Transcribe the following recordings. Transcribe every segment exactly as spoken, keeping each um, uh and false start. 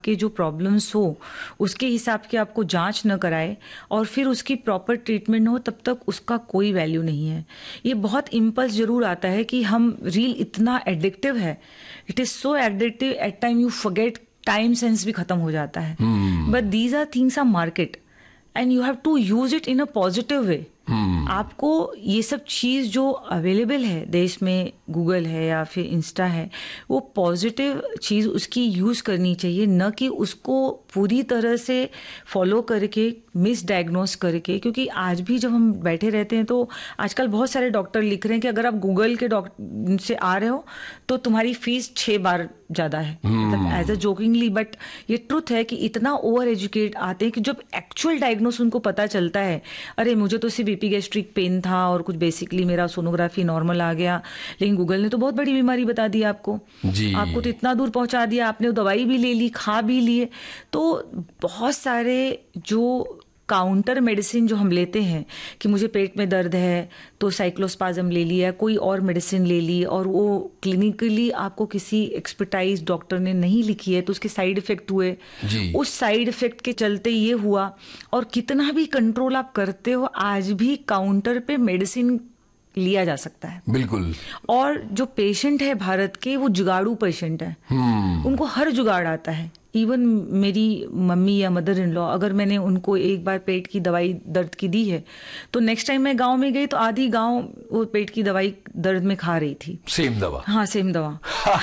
के जो प्रॉब्लम्स हो उसके हिसाब के आपको जांच न कराए और फिर उसकी प्रॉपर ट्रीटमेंट हो, तब तक उसका कोई वैल्यू नहीं है। ये बहुत इम्पल्स जरूर आता है कि हम रील इतना एडिक्टिव है, it is so addictive, at time you forget, time sense भी खत्म हो जाता है। But these are things are market and you have to use it in a positive way. Hmm. आपको ये सब चीज जो अवेलेबल है देश में, गूगल है या फिर इंस्टा है, वो पॉजिटिव चीज उसकी यूज करनी चाहिए, न कि उसको पूरी तरह से फॉलो करके मिस डायग्नोस करके। क्योंकि आज भी जब हम बैठे रहते हैं तो आजकल बहुत सारे डॉक्टर लिख रहे हैं कि अगर आप गूगल के डॉक्टर से आ रहे हो तो तुम्हारी फीस छह बार ज्यादा है, मतलब एज अ जोकिंगली, बट ये ट्रुथ है कि इतना ओवर एजुकेट आते हैं कि जब एक्चुअल डायग्नोस उनको पता चलता है, अरे मुझे तो सिर्फ बीपी गैस्ट्रिक पेन था और कुछ बेसिकली मेरा सोनोग्राफी नॉर्मल आ गया, लेकिन गूगल ने तो बहुत बड़ी बीमारी बता दी आपको जी। आपको तो इतना दूर पहुंचा दिया, आपने दवाई भी ले ली, खा भी लिए। तो बहुत सारे जो काउंटर मेडिसिन जो हम लेते हैं कि मुझे पेट में दर्द है तो साइक्लोस्पाज्म ले लिया, कोई और मेडिसिन ले ली, और वो क्लिनिकली आपको किसी एक्सपर्टाइज डॉक्टर ने नहीं लिखी है तो उसके साइड इफेक्ट हुए जी। उस साइड इफेक्ट के चलते ये हुआ। और कितना भी कंट्रोल आप करते हो, आज भी काउंटर पे मेडिसिन लिया जा सकता है, बिल्कुल। और जो पेशेंट है भारत के, वो जुगाड़ू पेशेंट है, उनको हर जुगाड़ आता है। इवन मेरी मम्मी या मदर इन लॉ, अगर मैंने उनको एक बार पेट की दवाई दर्द की दी है तो नेक्स्ट टाइम मैं गांव में गई तो आधी गांव वो पेट की दवाई दर्द में खा रही थी, सेम दवा। हाँ, सेम दवा।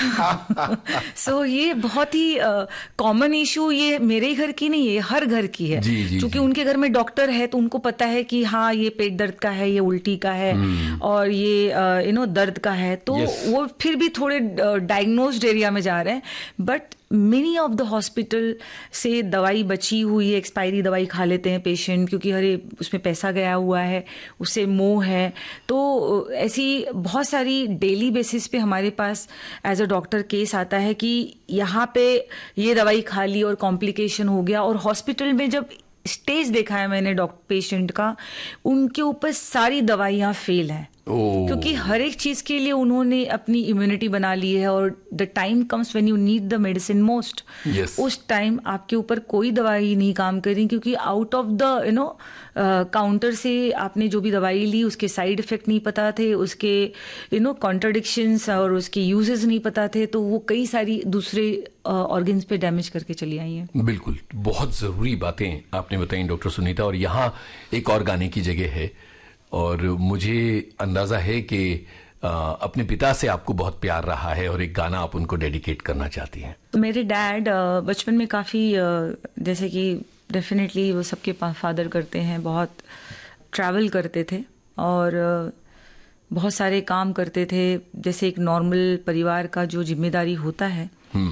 सो so, ये बहुत ही कॉमन uh, इशू, ये मेरे घर की नहीं है, हर घर की है, क्योंकि उनके घर में डॉक्टर है तो उनको पता है कि हाँ ये पेट दर्द का है, ये उल्टी का है hmm. और ये यू नो दर्द का है, तो yes. वो फिर भी थोड़े डायग्नोस्ड एरिया में जा रहे हैं। But many of the hospital से दवाई बची हुई है, एक्सपायरी दवाई खा लेते हैं पेशेंट, क्योंकि अरे उसमें पैसा गया हुआ है, उससे मोह है। तो ऐसी बहुत सारी डेली बेसिस पे हमारे पास एज अ डॉक्टर केस आता है कि यहाँ पे ये दवाई खा ली और कॉम्प्लिकेशन हो गया। और हॉस्पिटल में जब स्टेज देखा है मैंने डॉक्टर पेशेंट का, उनके ऊपर सारी दवाइयाँ फेल हैं, क्योंकि हर एक चीज के लिए उन्होंने अपनी इम्यूनिटी बना ली है। और the time comes when you need the medicine most, उस टाइम आपके ऊपर कोई दवाई नहीं काम करी, क्योंकि out of the you know counter से आपने जो भी दवाई ली उसके साइड इफेक्ट नहीं पता थे, उसके यू नो कॉन्ट्रडिक्शंस और उसके यूजेस नहीं पता थे, तो वो कई सारी दूसरे ऑर्गन्स पे डैमेज करके चली आई हैं। बिल्कुल, बहुत जरूरी बातें आपने बताई डॉक्टर सुनीता। और यहाँ एक और गाने की जगह है, और मुझे अंदाजा है कि अपने पिता से आपको बहुत प्यार रहा है और एक गाना आप उनको डेडिकेट करना चाहती हैं। तो मेरे डैड बचपन में काफ़ी, जैसे कि डेफिनेटली वो सबके फादर करते हैं, बहुत ट्रैवल करते थे और बहुत सारे काम करते थे, जैसे एक नॉर्मल परिवार का जो जिम्मेदारी होता है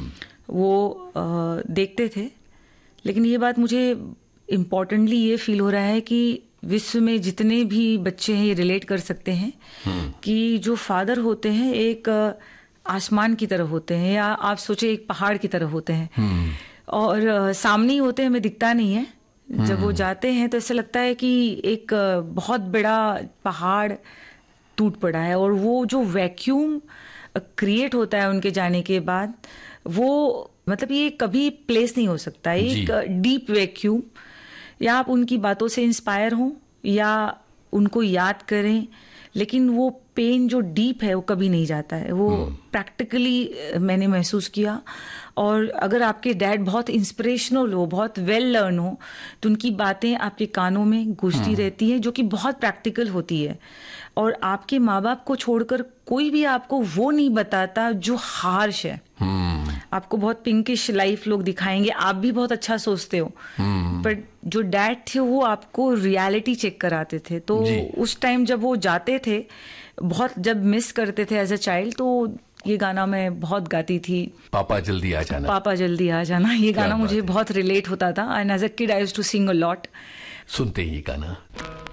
वो देखते थे। लेकिन ये बात मुझे इम्पोर्टेंटली ये फील हो रहा है कि विश्व में जितने भी बच्चे हैं ये रिलेट कर सकते हैं कि जो फादर होते हैं एक आसमान की तरह होते हैं, या आप सोचे एक पहाड़ की तरह होते हैं, और सामने ही होते हैं, हमें दिखता नहीं है। जब वो जाते हैं तो ऐसा लगता है कि एक बहुत बड़ा पहाड़ टूट पड़ा है, और वो जो वैक्यूम क्रिएट होता है उनके जाने के बाद, वो मतलब ये कभी प्लेस नहीं हो सकता, एक डीप वैक्यूम। या आप उनकी बातों से इंस्पायर हों या उनको याद करें, लेकिन वो पेन जो डीप है वो कभी नहीं जाता है, वो प्रैक्टिकली मैंने महसूस किया। और अगर आपके डैड बहुत इंस्पिरेशनल हो, बहुत वेल लर्न हो, तो उनकी बातें आपके कानों में गूंजती रहती हैं, जो कि बहुत प्रैक्टिकल होती है। और आपके माँ बाप को छोड़कर कोई भी आपको वो नहीं बताता जो हार्श है। आपको बहुत पिंकिश लाइफ लोग दिखाएंगे, आप भी बहुत अच्छा सोचते हो, बट जो डैड थे वो आपको रियलिटी चेक कराते थे। तो उस टाइम जब वो जाते थे, बहुत जब मिस करते थे एज अ चाइल्ड, तो ये गाना मैं बहुत गाती थी, पापा जल्दी आ जाना, पापा जल्दी आ जाना। ये गाना मुझे बहुत रिलेट होता था, and as a kid I used to sing a lot. सुनते ही ये गाना।